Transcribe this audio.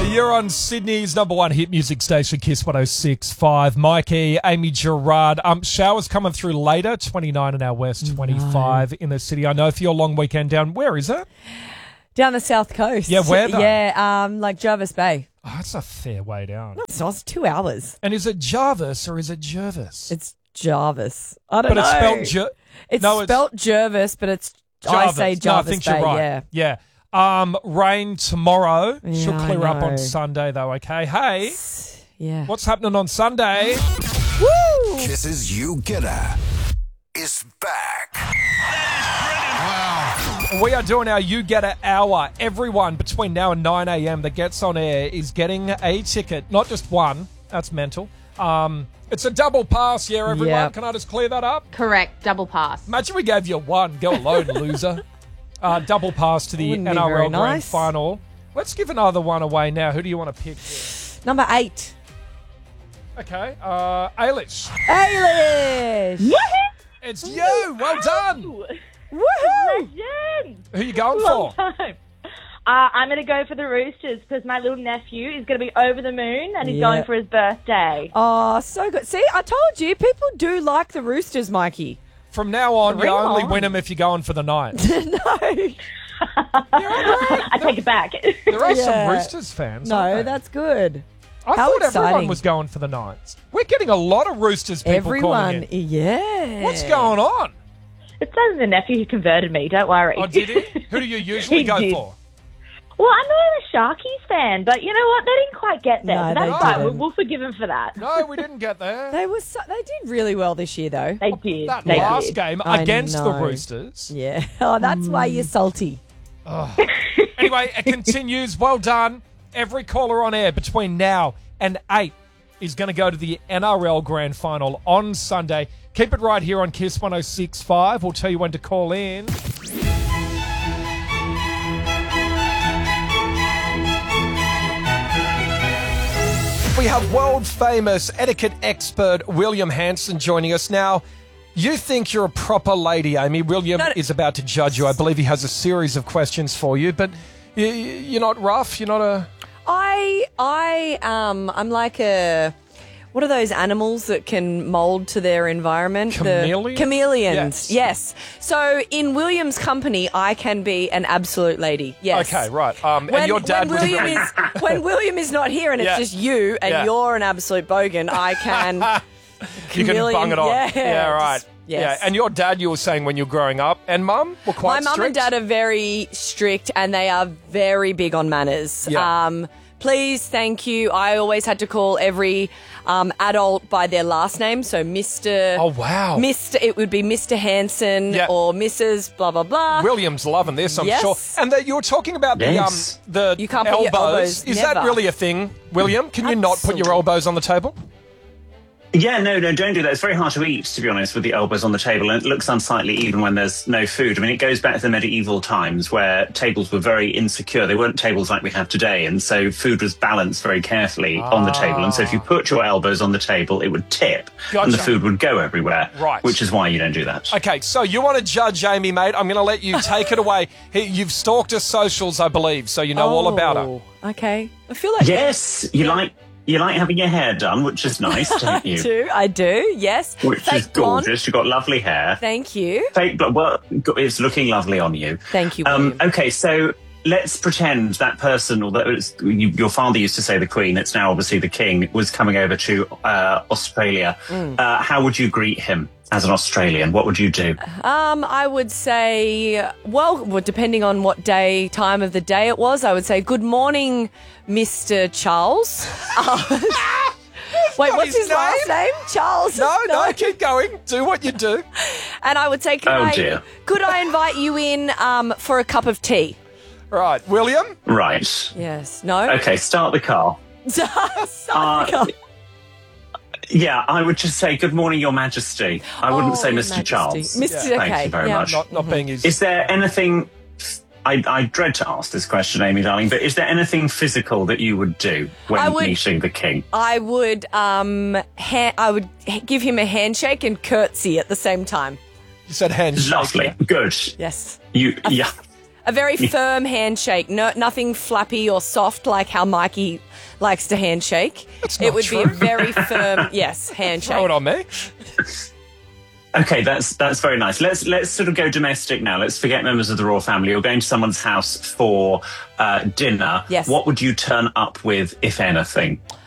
You're on Sydney's number one hit music station, Kiss 106.5. Mikey, Amy Gerard. Showers coming through later, 29 in our west, 25 in the city. I know for your long weekend down, where is it? Down the south coast. Yeah, where though? Yeah, like Jervis Bay. Oh, it's a fair way down. No, it's not. It's 2 hours. And is it Jarvis or is it Jervis? It's Jarvis. I don't know. But it's spelled It's spelled Jervis, but it's Jarvis. I say Jarvis I think Bay, you're right. Yeah. Rain tomorrow. Yeah, She'll clear I up on know. Sunday though, okay? Hey, Yeah. what's happening on Sunday? Woo! Kiss's You Getter is back. We are doing our You Get It hour. Everyone between now and 9 a.m. that gets on air is getting a ticket. Not just one. That's mental. It's a double pass, yeah, everyone. Yep. Can I just clear that up? Correct, double pass. Imagine we gave you one. Go alone, loser. Double pass to the Wouldn't be NRL very Grand nice. Final. Let's give another one away now. Who do you want to pick? Number 8. Okay. Ailish. Ailish! It's you. Well done. Woohoo! Legend! Who you going Long for? time. I'm going to go for the Roosters because my little nephew is going to be over the moon and he's Yeah. going for his birthday. Oh, so good. See, I told you, people do like the Roosters, Mikey. From now on, you Bring only on. win them if you're going for the night. No. I take it back. There are some Yeah. Roosters fans. No, aren't there? that's good. I How thought everyone exciting. was going for the Knights. We're getting a lot of Roosters people Everyone, calling in. yeah. What's going on? It's the nephew who converted me, don't worry. Oh, did he? Who do you usually He go did. for? Well, I know I'm a Sharkies fan, but you know what? They didn't quite get there. No, but they that's fine. didn't. We'll forgive him for that. No, we didn't get there. They did really well this year, though. They did. That They last did. game I against the know. Roosters. Yeah. Oh, that's why you're salty. Anyway, it continues. Well done. Every caller on air between now and 8 is going to go to the NRL Grand Final on Sunday. Keep it right here on Kiss 106.5. We'll tell you when to call in. We have world-famous etiquette expert William Hanson joining us now. You think you're a proper lady, Amy. William is about to judge you. I believe he has a series of questions for you, but you're not rough. You're not a... I'm like a... What are those animals that can mould to their environment? Chameleons? Chameleons, yes. So in William's company, I can be an absolute lady, yes. Okay, right. And your dad when would William agree. when William is not here and Yeah. it's just you and Yeah. you're an absolute bogan, I can... You can bung it on. Yeah, right. just- yes. Yeah. And your dad, you were saying when you were growing up, and mum were quite My mum and strict? dad are very strict and they are very big on manners. Yeah. Please, thank you. I always had to call every adult by their last name. So Mr. Oh, wow. It would be Mr. Hanson Yeah. or Mrs. blah, blah, blah. William's loving this, I'm Yes. sure. And that you were talking about Yes. the You can't put your elbows, Is that never. really a thing, William? Can you not put your Absolutely. elbows on the table? Yeah, no, don't do that. It's very hard to eat, to be honest, with the elbows on the table, and it looks unsightly even when there's no food. I mean, it goes back to the medieval times where tables were very insecure. They weren't tables like we have today, and so food was balanced very carefully on the table. And so if you put your elbows on the table, it would tip, and the Gotcha. food would go everywhere, Right. which is why you don't do that. Okay, so you want to judge Amy, mate. I'm going to let you take it away. You've stalked her socials, I believe, so you know all about her. Oh, okay. I feel like... Yes, you like having your hair done, which is nice, don't you? I do, yes. Which is Fake blonde. gorgeous. You've got lovely hair. Thank you. Fake blonde. Well, it's looking lovely on you. Thank you, William. Okay, so let's pretend that person, or that your father used to say the Queen, it's now obviously the King, was coming over to Australia. How would you greet him as an Australian? What would you do? I would say, well, depending on what time of the day it was, I would say, good morning, Mr. Charles. Wait, Not what's his his last name? Charles? No, keep going. Do what you do. And I would say, dear. could I invite you in for a cup of tea? Right, William? Right. Yes. No? Okay, start the car. Yeah, I would just say, good morning, Your Majesty. I wouldn't say Your Mr. Majesty. Charles. Mr. Thank okay, you very yeah. much. Not being his... Is there anything... I dread to ask this question, Amy, darling, but is there anything physical that you would do when meeting the King? I would give him a handshake and curtsy at the same time. You said handshake. Lovely. yeah? Good. Yes. Yeah. A very firm handshake. No, nothing flappy or soft like how Mikey likes to handshake. That's It not would be a true. very firm, yes, handshake. Throw it on me. Okay, that's very nice. Let's sort of go domestic now. Let's forget members of the royal family. You're going to someone's house for dinner. Yes. What would you turn up with, if anything?